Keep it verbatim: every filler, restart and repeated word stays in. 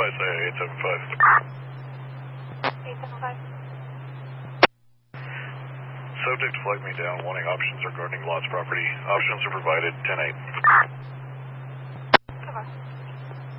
advise eight seven five. eight seven five. Subject flagged me down wanting options regarding lost property. Options are provided ten eight.